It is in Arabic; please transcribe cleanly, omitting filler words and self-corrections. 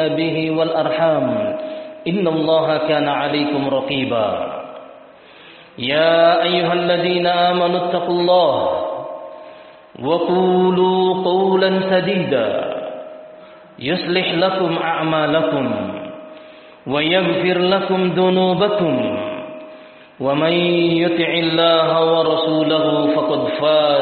به والأرحام إن الله كان عليكم رقيبا يا أيها الذين آمنوا اتقوا الله وقولوا قولا سديدا يصلح لكم أعمالكم ويغفر لكم ذنوبكم ومن يطع الله ورسوله فقد فاز